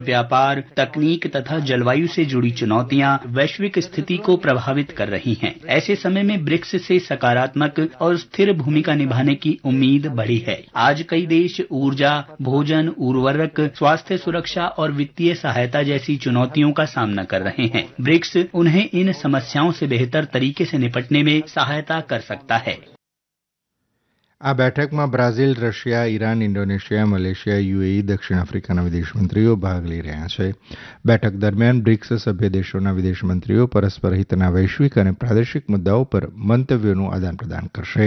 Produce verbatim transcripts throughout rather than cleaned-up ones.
व्यापार, तकनीक तथा जलवायु से जुड़ी चुनौतियां वैश्विक स्थिति को प्रभावित कर रही हैं। ऐसे समय में ब्रिक्स से सकारात्मक और स्थिर भूमिका निभाने की उम्मीद बढ़ी है। आज कई देश ऊर्जा, भोजन, उर्वरक, स्वास्थ्य सुरक्षा और वित्तीय सहायता जैसी चुनौतियों का सामना कर रहे हैं। ब्रिक्स उन्हें इन समस्याओं से बेहतर तरीके से निपटने में सहायता कर सकता है। આ બેઠકમાં Brazil, Russia, Iran, Indonesia, Malaysia, UAE, દક્ષિણ આફ્રિકાના વિદેશમંત્રીઓ ભાગ લઈ રહ્યા છે. બેઠક દરમિયાન બ્રિક્સ સભ્ય દેશોના વિદેશમંત્રીઓ પરસ્પર હિતના વૈશ્વિક અને પ્રાદેશિક મુદ્દાઓ પર મંતવ્યોનું આદાનપ્રદાન કરશે.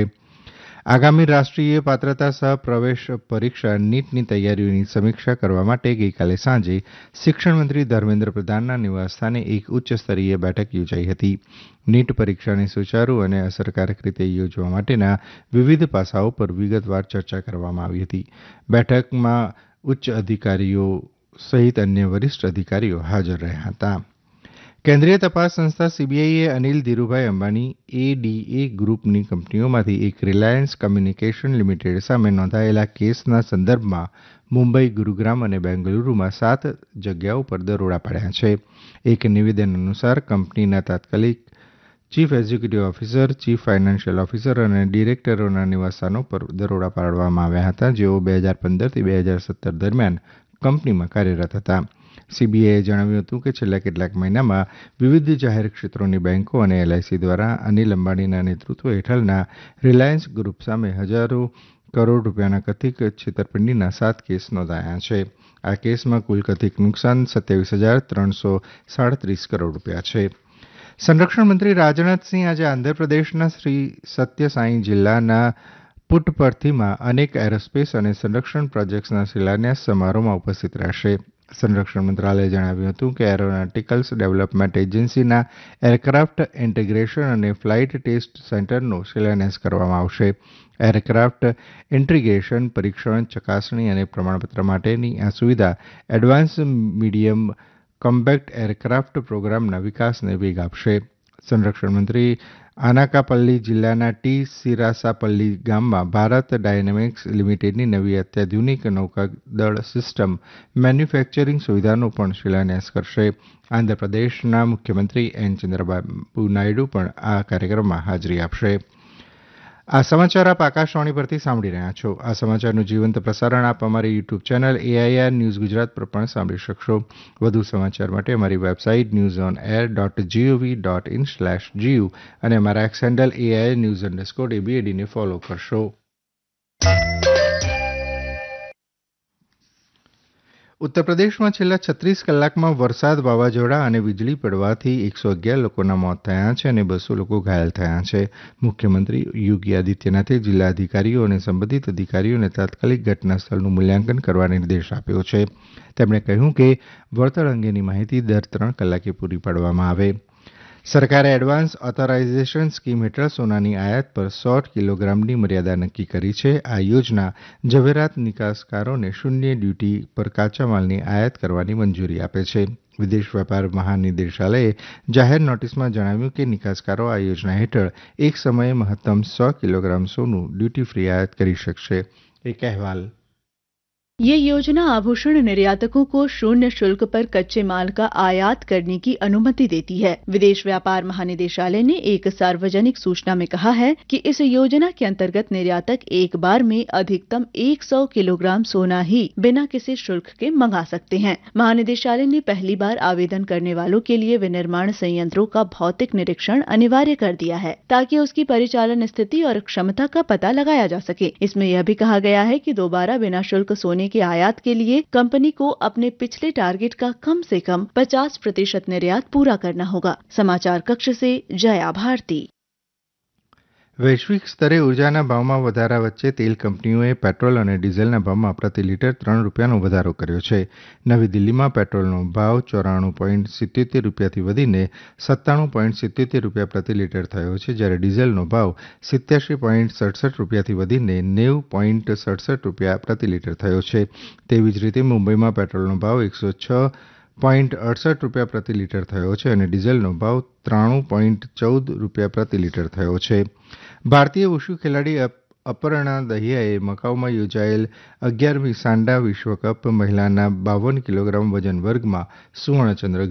આગામી રાષ્ટ્રીય પાત્રતા સહ પ્રવેશ પરીક્ષા નીટની તૈયારીઓની સમીક્ષા કરવા માટે ગઈકાલે સાંજે શિક્ષણમંત્રી ધર્મેન્દ્ર પ્રધાનના નિવાસસ્થાને એક ઉચ્ચસ્તરીય બેઠક યોજાઈ હતી. નીટ પરીક્ષાને સુચારુ અને અસરકારક રીતે યોજવા માટેના વિવિધ પાસાઓ પર વિગતવાર ચર્ચા કરવામાં આવી હતી. બેઠકમાં ઉચ્ચ અધિકારીઓ સહિત અન્ય વરિષ્ઠ અધિકારીઓ હાજર રહ્યા હતા. કેન્દ્રીય તપાસ સંસ્થા સીબીઆઈએ અનિલ ધીરુભાઈ અંબાણી એડીએ ગ્રુપની કંપનીઓમાંથી એક રિલાયન્સ કમ્યુનિકેશન લિમિટેડ સામે નોંધાયેલા કેસના સંદર્ભમાં મુંબઈ, ગુરુગ્રામ અને બેંગલુરુમાં સાત જગ્યાઓ પર દરોડા પાડ્યા છે. એક નિવેદન અનુસાર કંપનીના તાત્કાલિક chief executive officer, chief financial officer અને ડિરેક્ટરોના નિવાસસ્થાનો પર દરોડા પાડવામાં આવ્યા હતા, જેઓ બે હજાર પંદરથી બે હજાર સત્તર દરમિયાન કંપનીમાં કાર્યરત હતા. સીબીઆઈએ જણાવ્યું હતું કે છેલ્લા કેટલાક મહિનામાં વિવિધ જાહેર ક્ષેત્રોની બેન્કો અને એલઆઈસી દ્વારા અનિલ અંબાણીના નેતૃત્વ હેઠળના રિલાયન્સ ગ્રુપ સામે હજારો કરોડ રૂપિયાના કથિત છેતરપિંડીના સાત કેસ નોંધાયા છે. આ કેસમાં કુલ કથિત નુકસાન સત્યાવીસ હજાર ત્રણસો સાડત્રીસ કરોડ રૂપિયા છે. સંરક્ષણ મંત્રી રાજનાથસિંહ આજે આંધ્રપ્રદેશના શ્રી સત્યસાઈ જિલ્લાના પુટ્ટપર્થીમાં અનેક એરોસ્પેસ અને સંરક્ષણ પ્રોજેક્ટ્સના શિલાન્યાસ સમારોહમાં ઉપસ્થિત રહેશે. સંરક્ષણ મંત્રાલયે જણાવ્યું હતું કે એરોનોટિકલ્સ ડેવલપમેન્ટ એજન્સીના એરક્રાફ્ટ ઇન્ટિગ્રેશન અને ફ્લાઇટ ટેસ્ટ સેન્ટરનો શિલાન્યાસ કરવામાં આવશે. એરક્રાફ્ટ ઇન્ટિગ્રેશન, પરીક્ષણ, ચકાસણી અને પ્રમાણપત્ર માટેની આ સુવિધા એડવાન્સ મીડિયમ કોમ્બેક્ટ એરક્રાફ્ટ પ્રોગ્રામના વિકાસને વેગ આપશે. સંરક્ષણ મંત્રી આનાકાપલ્લી જિલ્લાના ટી સિરાસાપલ્લી ગામમાં ભારત ડાયનેમિક્સ લિમિટેડની નવી અત્યાધુનિક નૌકાદળ સિસ્ટમ મેન્યુફેક્ચરિંગ સુવિધાનો પણ શિલાન્યાસ કરશે. આંધ્રપ્રદેશના મુખ્યમંત્રી એન ચંદ્રબાબુ નાયડુ પણ આ કાર્યક્રમમાં હાજરી આપશે. આ સમાચાર આપ આકાશવાણી પરથી સાંભળી રહ્યા છો. આ સમાચારનું જીવંત પ્રસારણ આપ અમારી YouTube channel AIR news Gujarat પર પણ સાંભળી શકશો. વધુ સમાચાર માટે અમારી website news on air dot GOV dot in slash GU અને અમારા x handle AIR news underscore એબીએડીને follow કરશો. ઉત્તર પ્રદેશમાં છેલ્લા છત્રીસ કલાકમાં વરસાદ, વાવાઝોડા અને વીજળી પડવાથી એકસો અગિયાર લોકોના મોત થયા છે અને બસો લોકો ઘાયલ થયા છે. મુખ્યમંત્રી યોગી આદિત્યનાથે જિલ્લા અધિકારીઓ અને સંબંધિત અધિકારીઓને તાત્કાલિક ઘટના સ્થળનું મૂલ્યાંકન કરવા નિર્દેશ આપ્યો છે. તેમણે કહ્યું કે વળતર અંગેની માહિતી દર ત્રણ કલાકે પૂરી પાડવામાં આવે. સરકારે એડવાન્સ ઓથોરાઇઝેશન સ્કીમ હેઠળ સોનાની આયાત પર સો કિલોગ્રામની મર્યાદા નક્કી કરી છે. આ યોજના ઝવેરાત નિકાસકારોને શૂન્ય ડ્યુટી પર કાચા માલની આયાત કરવાની મંજૂરી આપે છે. વિદેશ વેપાર મહાનિદેશાલયે જાહેર નોટિસમાં જણાવ્યું કે નિકાસકારો આ યોજના હેઠળ એક સમયે મહત્તમ સો કિલોગ્રામ સોનું ડ્यूटी फ्री आयात કરી શકશે. એક અહેવાલ. ये योजना आभूषण निर्यातकों को शून्य शुल्क पर कच्चे माल का आयात करने की अनुमति देती है. विदेश व्यापार महानिदेशालय ने एक सार्वजनिक सूचना में कहा है कि इस योजना के अंतर्गत निर्यातक एक बार में अधिकतम सौ किलोग्राम सोना ही बिना किसी शुल्क के मंगा सकते हैं. महानिदेशालय ने पहली बार आवेदन करने वालों के लिए विनिर्माण संयंत्रों का भौतिक निरीक्षण अनिवार्य कर दिया है ताकि उसकी परिचालन स्थिति और क्षमता का पता लगाया जा सके. इसमें यह भी कहा गया है कि दोबारा बिना शुल्क सोने के आयात के लिए कंपनी को अपने पिछले टारगेट का कम से कम पचास प्रतिशत निर्यात पूरा करना होगा. समाचार कक्ष से जया भारती. વૈશ્વિક સ્તરે ઉર્જાના ભાવમાં વધારા વચ્ચે તેલ કંપનીઓએ પેટ્રોલ અને ડીઝલના ભાવમાં પ્રતિ લીટર ત્રણ રૂપિયાનો વધારો કર્યો છે. નવી દિલ્હીમાં પેટ્રોલનો ભાવ ચોરાણું પોઈન્ટ સિત્યોતેર રૂપિયાથી વધીને સત્તાણું પોઈન્ટ સિત્યોતેર રૂપિયા પ્રતિ લીટર થયો છે, જ્યારે ડીઝલનો ભાવ સિત્યાસી પોઈન્ટ સડસઠ રૂપિયાથી વધીને નેવું પોઈન્ટ સડસઠ રૂપિયા પ્રતિ લીટર થયો છે. તેવી જ રીતે મુંબઈમાં પેટ્રોલનો ભાવ એકસો છ પોઈન્ટ અડસઠ રૂપિયા પ્રતિ લીટર થયો છે અને ડીઝલનો ભાવ ત્રાણું પોઈન્ટ ચૌદ રૂપિયા પ્રતિ લીટર થયો છે. ભારતીય વુશુ ખેલાડી અપર્ણા દહિયાએ મકાઉમાં યોજાયેલ અગિયારમી સાન્ડા વિશ્વકપ મહિલાના બાવન કિલોગ્રામ વજન વર્ગમાં સુવર્ણચંદ્રક